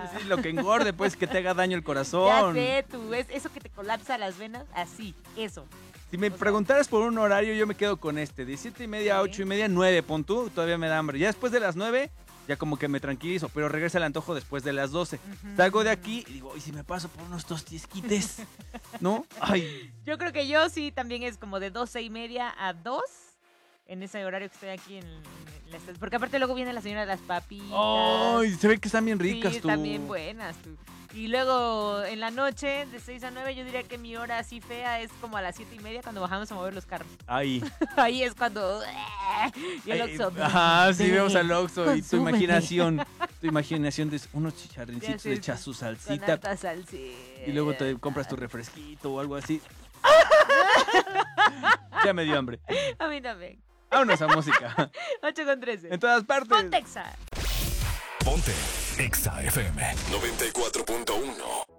así lo que engorde, pues, que te haga daño el corazón. Ya sé, tú, es eso que te colapsa las venas, así, eso. Si me preguntaras por un horario, yo me quedo con este. De 7:30 a 8:30, 9, pon tú, todavía me da hambre. Ya después de las 9, ya como que me tranquilizo, pero regresa el antojo después de las 12. Salgo de aquí y digo, ¿y si me paso por unos tostiesquites? ¿No? Ay. Yo creo que yo sí también es como de 12:30 a 2. En ese horario que estoy aquí en la estación. Porque aparte luego viene la señora de las papitas. Ay, se ve que están bien ricas, sí, tú. están bien buenas, tú. Y luego en la noche, de 6 a 9, yo diría que mi hora así fea es como a las 7:30 cuando bajamos a mover los carros. Ay. Ahí es cuando... Y el Oxxo. Ajá, sí, vemos al Oxxo y tu consúmeme. imaginación de unos chicharrincitos, le echas su Con salsita harta salsita. y luego te compras tu refresquito o algo así. Ya me dio hambre. A mí también. Vámonos a música. 8:13. En todas partes. Ponte Exa. Ponte Exa FM 94.1.